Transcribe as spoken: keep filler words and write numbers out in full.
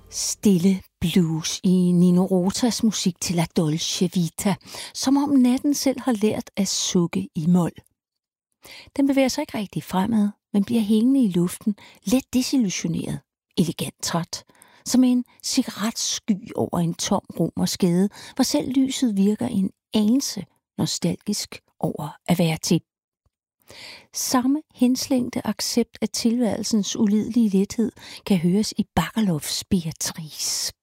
Stille blues i Nino Rotas musik til La Dolce Vita, som om natten selv har lært at sukke i mol. Den bevæger sig ikke rigtig fremad, men bliver hængende i luften, let desillusioneret, elegant træt, som en cigaretsky over en tom romersk gade, hvor selv lyset virker en anelse nostalgisk over at være til. Samme henslængte accept af tilværelsens ulidelige lethed kan høres i Bakalovs Beatrice.